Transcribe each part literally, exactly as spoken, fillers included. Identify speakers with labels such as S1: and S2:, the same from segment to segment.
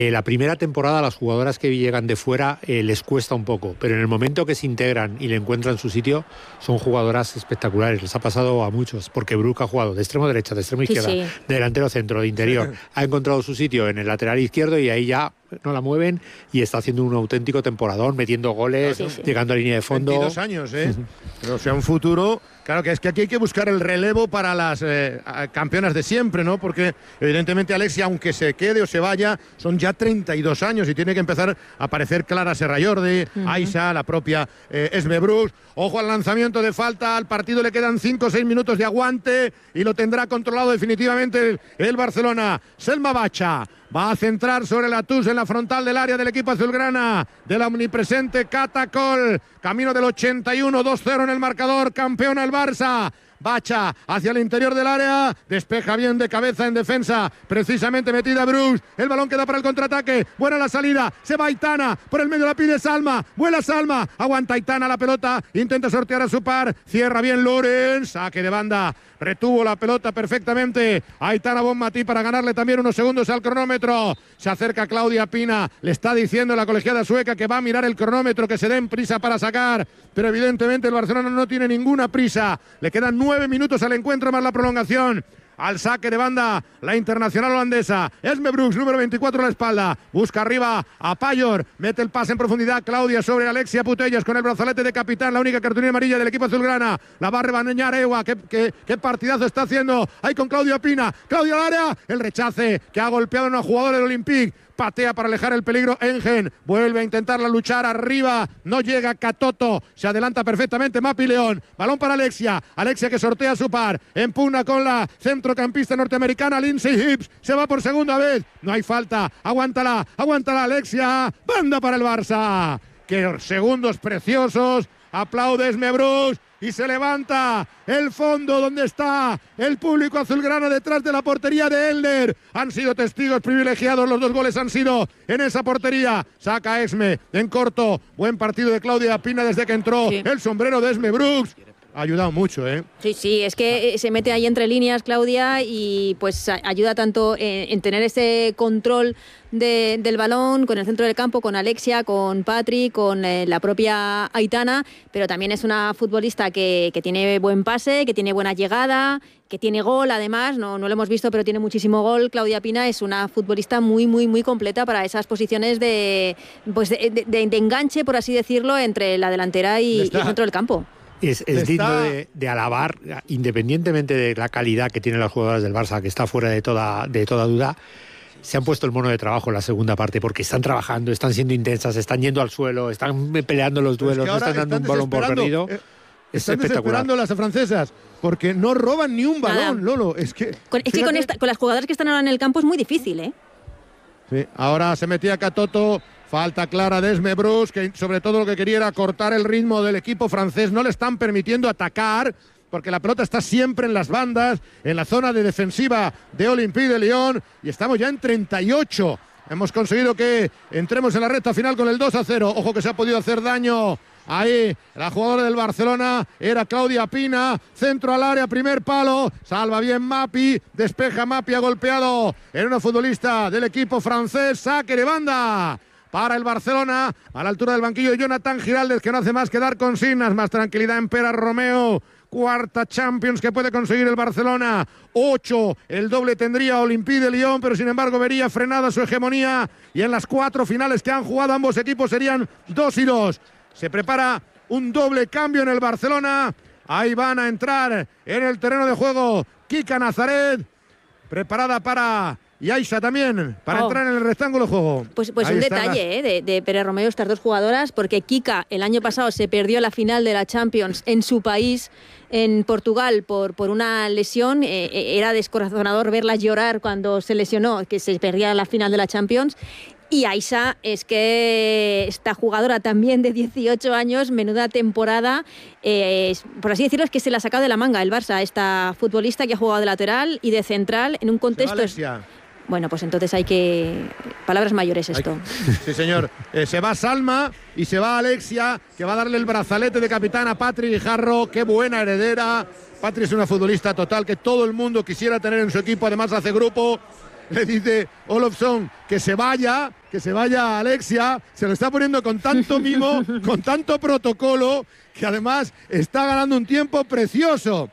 S1: Eh, la primera temporada a las jugadoras que llegan de fuera eh, les cuesta un poco, pero en el momento que se integran y le encuentran su sitio, son jugadoras espectaculares. Les ha pasado a muchos, porque Brooke ha jugado de extremo derecha, de extremo izquierda, sí, sí. de delantero centro, de interior. Ha encontrado su sitio en el lateral izquierdo y ahí ya no la mueven y está haciendo un auténtico temporadón, metiendo goles, sí, sí. llegando a línea de fondo.
S2: veintidós años, ¿eh? Pero, o sea, un futuro. Claro que es que aquí hay que buscar el relevo para las eh, campeonas de siempre, ¿no? Porque evidentemente Alexia, aunque se quede o se vaya, son ya treinta y dos años y tiene que empezar a aparecer Clara Serrallordi, uh-huh. Aisha, la propia eh, Esme Brooks. Ojo al lanzamiento de falta, al partido le quedan cinco o seis minutos de aguante y lo tendrá controlado definitivamente el, el Barcelona. Selma Bacha va a centrar sobre la Tus en la frontal del área del equipo azulgrana, de la omnipresente Catacol. Camino del ochenta y uno, dos cero en el marcador, campeona el Barça. Bacha hacia el interior del área, despeja bien de cabeza en defensa, precisamente metida Brooks, el balón queda para el contraataque, buena la salida, se va Aitana, por el medio la pide Salma, vuela Salma, aguanta Aitana la pelota, intenta sortear a su par, cierra bien Lorenz, saque de banda, retuvo la pelota perfectamente, Aitana Bonmatí para ganarle también unos segundos al cronómetro, se acerca Claudia Pina, le está diciendo la colegiada sueca que va a mirar el cronómetro, que se den prisa para sacar, pero evidentemente el Barcelona no tiene ninguna prisa, le quedan nueve Nueve minutos al encuentro más la prolongación. Al saque de banda la internacional holandesa Esme Brooks, número veinticuatro a la espalda, busca arriba a Payor, mete el pase en profundidad Claudia sobre Alexia Putellas con el brazalete de capitán, la única cartulina amarilla del equipo azulgrana, la va a rebañar Ewa, qué, qué, qué partidazo está haciendo ahí con Claudia Pina, Claudia al área, el rechace que ha golpeado a una jugadora del Olympique, patea para alejar el peligro Engen, vuelve a intentarla luchar arriba, no llega Catoto, se adelanta perfectamente Mapi León, balón para Alexia, Alexia que sortea a su par, empugna con la centrocampista norteamericana Lindsay Hibbs, se va por segunda vez, no hay falta, aguántala, aguántala Alexia, banda para el Barça, que segundos preciosos, aplaude Esme Brooks, y se levanta el fondo donde está el público azulgrana detrás de la portería de Elder. Han sido testigos privilegiados, los dos goles han sido en esa portería. Saca Esme en corto, buen partido de Claudia Pina desde que entró, sí. El sombrero de Esme Brooks. Ha ayudado mucho, ¿eh?
S3: Sí, sí, es que se mete ahí entre líneas Claudia y pues ayuda tanto en, en tener ese control de, del balón con el centro del campo, con Alexia, con Patri, con eh, la propia Aitana, pero también es una futbolista que, que tiene buen pase, que tiene buena llegada, que tiene gol además, no, no lo hemos visto, pero tiene muchísimo gol. Claudia Pina es una futbolista muy, muy, muy completa para esas posiciones de, pues de, de, de enganche, por así decirlo, entre la delantera y, y el centro del campo.
S1: Es, es digno de, de alabar, independientemente de la calidad que tienen las jugadoras del Barça, que está fuera de toda, de toda duda. Se han puesto el mono de trabajo en la segunda parte porque están trabajando, están siendo intensas, están yendo al suelo, están peleando los duelos, no están dando están un balón por perdido.
S2: Eh, es están desesperando las francesas porque no roban ni un balón, Nada. Lolo. Es que,
S3: con, es que con, esta, con las jugadoras que están ahora en el campo es muy difícil, ¿eh?
S2: Sí, ahora se metía Catoto. Falta clara de Esme Brooks, que sobre todo lo que quería era cortar el ritmo del equipo francés. No le están permitiendo atacar, porque la pelota está siempre en las bandas, en la zona de defensiva de Olympique de Lyon. Y estamos ya en treinta y ocho. Hemos conseguido que entremos en la recta final con el dos a cero. Ojo que se ha podido hacer daño. Ahí la jugadora del Barcelona era Claudia Pina, centro al área, primer palo, salva bien Mapi, despeja Mapi, ha golpeado en una futbolista del equipo francés, saque de banda para el Barcelona, a la altura del banquillo Jonathan Giraldez, que no hace más que dar consignas, más tranquilidad en Pera Romeo, cuarta Champions que puede conseguir el Barcelona, ocho, el doble tendría Olympique de Lyon, pero sin embargo vería frenada su hegemonía, y en las cuatro finales que han jugado ambos equipos serían dos y dos, se prepara un doble cambio en el Barcelona, ahí van a entrar en el terreno de juego Kika Nazaret, preparada para... Y Aisha también, para oh. entrar en el rectángulo de juego.
S3: Pues, pues un detalle eh, de, de Pérez Romeo, estas dos jugadoras, porque Kika el año pasado se perdió la final de la Champions en su país, en Portugal, por, por una lesión. Eh, era descorazonador verla llorar cuando se lesionó, que se perdía la final de la Champions. Y Aisha es que esta jugadora también de dieciocho años, menuda temporada, eh, por así decirlo, es que se la ha sacado de la manga el Barça, esta futbolista que ha jugado de lateral y de central en un contexto... Bueno, pues entonces hay que... Palabras mayores esto.
S2: Hay... Sí, señor. Eh, se va Salma y se va Alexia, que va a darle el brazalete de capitán a Patri Guijarro. ¡Qué buena heredera! Patri es una futbolista total que todo el mundo quisiera tener en su equipo. Además hace grupo. le dice Olofsson que se vaya, que se vaya Alexia, se lo está poniendo con tanto mimo, con tanto protocolo, que además está ganando un tiempo precioso.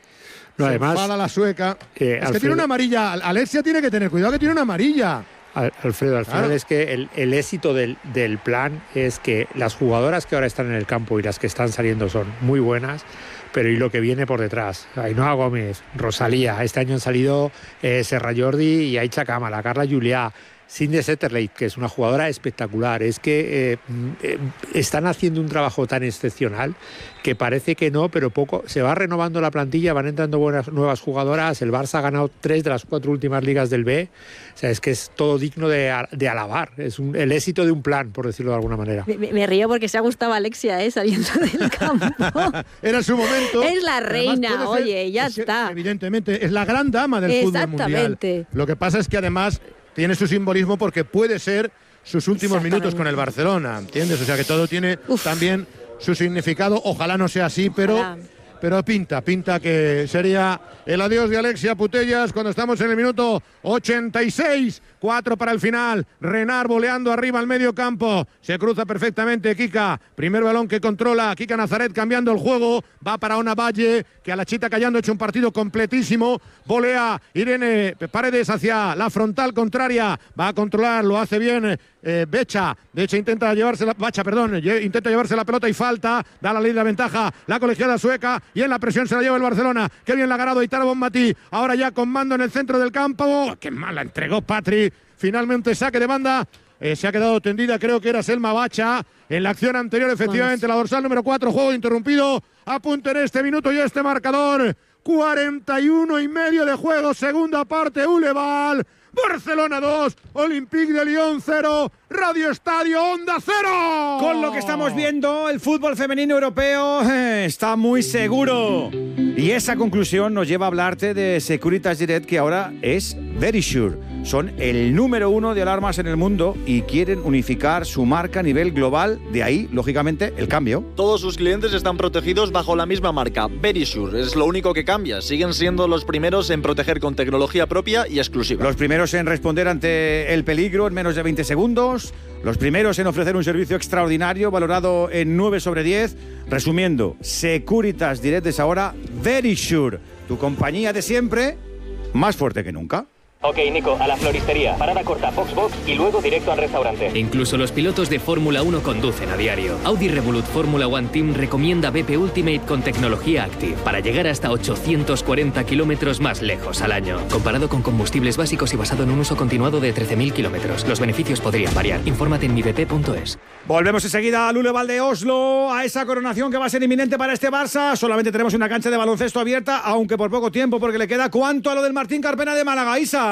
S1: No,
S2: se
S1: además,
S2: enfada la sueca.
S1: Eh,
S2: es
S1: Alfredo,
S2: que tiene una amarilla. Alexia tiene que tener cuidado que tiene una amarilla.
S1: Alfredo, al final
S2: claro.
S1: es que el, el éxito del, del plan es que las jugadoras que ahora están en el campo y las que están saliendo son muy buenas, pero y lo que viene por detrás, Ainhoa Gómez, Rosalía, este año han salido eh, Serra Jordi y Aicha Kamala, Carla Juliá, Cindy Zetterleit, que es una jugadora espectacular. Es que eh, eh, están haciendo un trabajo tan excepcional que parece que no, pero poco se va renovando la plantilla, van entrando buenas nuevas jugadoras. El Barça ha ganado tres de las cuatro últimas ligas del B. O sea, es que es todo digno de, de alabar. Es un, el éxito de un plan, por decirlo de alguna manera.
S3: Me, me río porque se ha gustado a Alexia, ¿eh? Saliendo del campo.
S2: Era su momento.
S3: Es la reina, ser, oye, ya
S2: es,
S3: está.
S2: Evidentemente, es la gran dama del fútbol mundial. Lo que pasa es que además tiene su simbolismo porque puede ser sus últimos minutos con el Barcelona, ¿entiendes? O sea que todo tiene Uf. también su significado. Ojalá no sea así, pero, pero pinta, pinta que sería el adiós de Alexia Putellas cuando estamos en el minuto ochenta y seis. Cuatro para el final. Renard voleando arriba al medio campo. Se cruza perfectamente Kika. Primer balón que controla. Kika Nazaret cambiando el juego. Va para Ona Valle, que a la Chita Callando ha hecho un partido completísimo. Volea Irene Paredes hacia la frontal contraria. Va a controlar, lo hace bien eh, Becha. De hecho intenta llevarse la... Bacha, perdón. Intenta llevarse la pelota y falta. Da la ley de la ventaja. La colegiada sueca. Y en la presión se la lleva el Barcelona. Qué bien la ha ganado Aitana Bonmatí. Ahora ya con mando en el centro del campo. Qué mal la entregó Patri. Finalmente saque de banda, eh, se ha quedado tendida, creo que era Selma Bacha. En la acción anterior, efectivamente, la dorsal número cuatro, juego interrumpido. A punto en este minuto y este marcador. cuarenta y uno y medio de juego, segunda parte, Uleval. Barcelona dos, Olympique de Lyon cero, Radio Estadio Onda cero.
S4: Con lo que estamos viendo, el fútbol femenino europeo eh, está muy seguro. Y esa conclusión nos lleva a hablarte de Securitas Direct, que ahora es Verisure. Son el número uno de alarmas en el mundo y quieren unificar su marca a nivel global. De ahí, lógicamente, el cambio.
S5: Todos sus clientes están protegidos bajo la misma marca, Verisure. Es lo único que cambia. Siguen siendo los primeros en proteger con tecnología propia y exclusiva.
S4: Los primeros en responder ante el peligro en menos de veinte segundos. Los primeros en ofrecer un servicio extraordinario valorado en nueve sobre diez. Resumiendo, Securitas Direct es ahora Verisure, tu compañía de siempre, más fuerte que nunca.
S6: Ok, Nico, a la floristería. Parada corta, box box y luego directo al restaurante.
S7: Incluso los pilotos de Fórmula uno conducen a diario. Audi Revolut Fórmula One Team recomienda B P Ultimate con tecnología Active para llegar hasta ochocientos cuarenta kilómetros más lejos al año. Comparado con combustibles básicos y basado en un uso continuado de trece mil kilómetros. Los beneficios podrían variar. Infórmate en mi b p punto es.
S4: Volvemos enseguida al Uleval de Oslo, a esa coronación que va a ser inminente para este Barça. Solamente tenemos una cancha de baloncesto abierta, aunque por poco tiempo, porque le queda cuánto a lo del Martín Carpena de Málaga, Isa.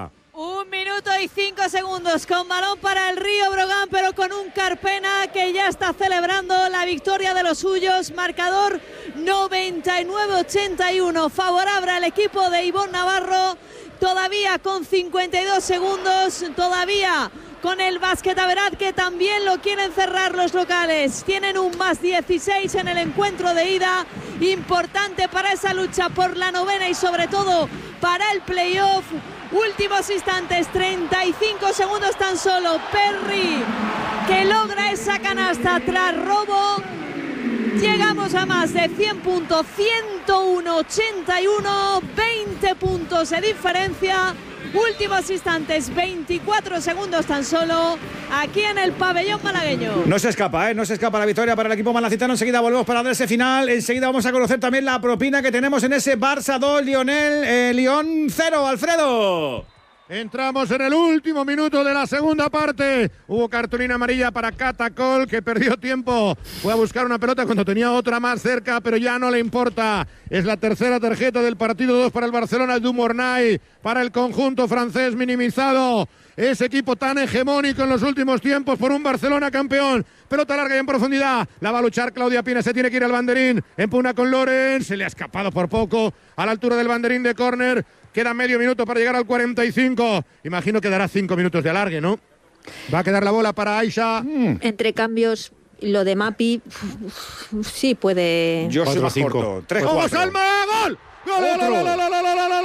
S8: Un minuto y cinco segundos con balón para el Río Brogan, pero con un Carpena que ya está celebrando la victoria de los suyos. Marcador noventa y nueve ochenta y uno, favorable al equipo de Ivonne Navarro. Todavía con cincuenta y dos segundos, todavía con el Basquetaverat, que también lo quieren cerrar los locales. Tienen un más dieciséis en el encuentro de ida, importante para esa lucha por la novena y sobre todo para el playoff. Últimos instantes, treinta y cinco segundos tan solo. Perry, que logra esa canasta tras robo. Llegamos a más de cien puntos, ciento uno ochenta y uno, veinte puntos de diferencia. Últimos instantes, veinticuatro segundos tan solo, aquí en el pabellón malagueño.
S4: No se escapa, ¿eh? No se escapa la victoria para el equipo malacitano. Enseguida volvemos para dar ese final. Enseguida vamos a conocer también la propina que tenemos en ese Barça dos, Lionel, eh, Lyon cero, Alfredo.
S2: Entramos en el último minuto de la segunda parte. Hubo cartulina amarilla para Catacol, que perdió tiempo. Fue a buscar una pelota cuando tenía otra más cerca, pero ya no le importa. Es la tercera tarjeta del partido, dos para el Barcelona, du Mornay, para el conjunto francés minimizado. Ese equipo tan hegemónico en los últimos tiempos por un Barcelona campeón. Pelota larga y en profundidad. La va a luchar Claudia Pina, se tiene que ir al banderín. Empuna con Loren, se le ha escapado por poco a la altura del banderín de córner. Queda medio minuto para llegar al cuarenta y cinco. Imagino que dará cinco minutos de alargue, ¿no? Va a quedar la bola para Aisha.
S3: Mm. Entre cambios, lo de Mapi, sí puede...
S4: Yo soy más corto.
S2: ¡Vamos, Salma! ¡Gol! ¡Gol, gol, gol, gol, gol, gol, gol!